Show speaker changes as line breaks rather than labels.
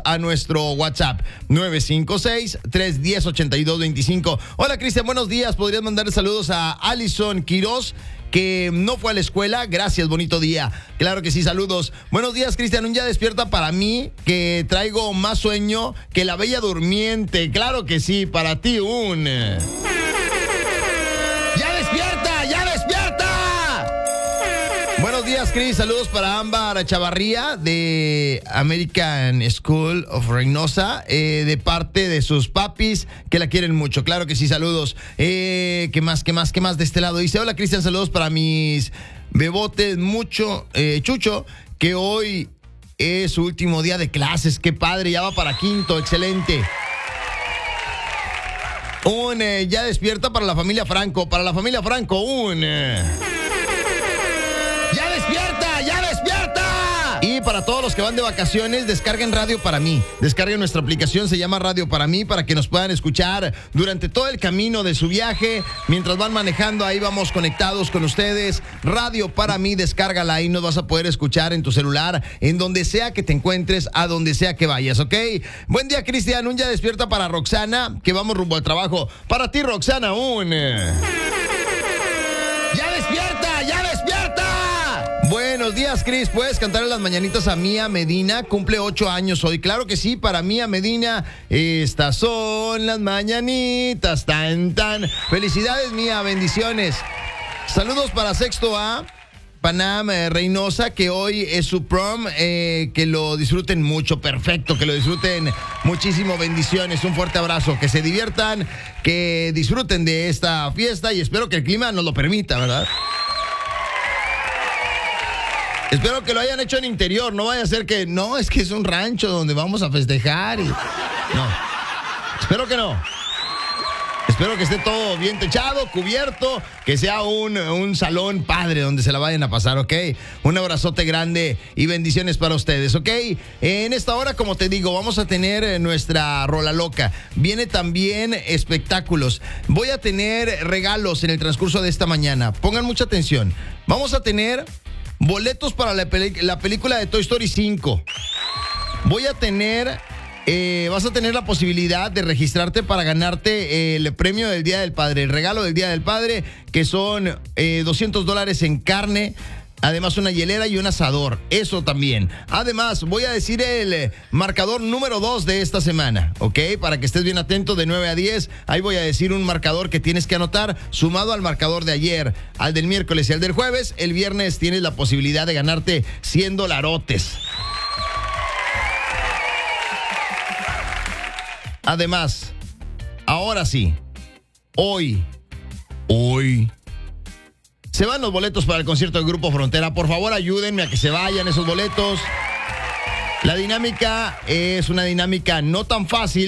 a nuestro WhatsApp 956-310-8225. Hola, Cristian, buenos días. ¿Podrías mandarle saludos a Alison Quiroz, que no fue a la escuela? Gracias, bonito día. Claro que sí, saludos. Buenos días, Cristian. Un ya despierta para mí, que traigo más sueño que la bella durmiente. Claro que sí, para ti un... ¡Ya despierta! ¡Ya despierta! Buenos días, Cris. Saludos para Ámbar Chavarría de American School of Reynosa, de parte de sus papis que la quieren mucho. Claro que sí, saludos. ¿Qué más de este lado? Dice, hola, Cristian, saludos para mis bebotes, Chucho, que hoy es su último día de clases. Qué padre, ya va para quinto, excelente. Un ya despierta para la familia Franco. Para la familia Franco, un... ¡Ya despierta! ¡Ya despierta! Y para todos los que van de vacaciones, descarguen Radio Para Mí. Descarguen nuestra aplicación, se llama Radio Para Mí, para que nos puedan escuchar durante todo el camino de su viaje. Mientras van manejando, ahí vamos conectados con ustedes. Radio Para Mí, descárgala, ahí nos vas a poder escuchar en tu celular, en donde sea que te encuentres, a donde sea que vayas, ¿ok? Buen día, Cristian. Un ya despierta para Roxana, que vamos rumbo al trabajo. Para ti, Roxana, un... ¡Ya despierta! ¡Ya despierta! Buenos días, Cris. ¿Puedes cantarle las mañanitas a Mía Medina? Cumple 8 años hoy. Claro que sí, para Mía Medina. Estas son las mañanitas. Tan, tan. Felicidades, Mía. Bendiciones. Saludos para Sexto A, Panam Reynosa, que hoy es su prom. Que lo disfruten mucho. Perfecto, que lo disfruten muchísimo. Bendiciones. Un fuerte abrazo. Que se diviertan, que disfruten de esta fiesta y espero que el clima nos lo permita, ¿verdad? Espero que lo hayan hecho en interior, no vaya a ser que... No, es que es un rancho donde vamos a festejar y... No, espero que no. Espero que esté todo bien techado, cubierto, que sea un salón padre donde se la vayan a pasar, ¿ok? Un abrazote grande y bendiciones para ustedes, ¿ok? En esta hora, como te digo, vamos a tener nuestra rola loca. Viene también espectáculos. Voy a tener regalos en el transcurso de esta mañana. Pongan mucha atención. Vamos a tener... boletos para la película de Toy Story 5. Voy a tener... vas a tener la posibilidad de registrarte para ganarte el premio del Día del Padre, el regalo del Día del Padre, que son $200 en carne. Además, una hielera y un asador. Eso también. Además, voy a decir el marcador número 2 de esta semana, ¿ok? Para que estés bien atento, de 9 a 10. Ahí voy a decir un marcador que tienes que anotar, sumado al marcador de ayer, al del miércoles y al del jueves. El viernes tienes la posibilidad de ganarte $100. Además, ahora sí, hoy... se van los boletos para el concierto del Grupo Frontera. Por favor, ayúdenme a que se vayan esos boletos. La dinámica es una dinámica no tan fácil.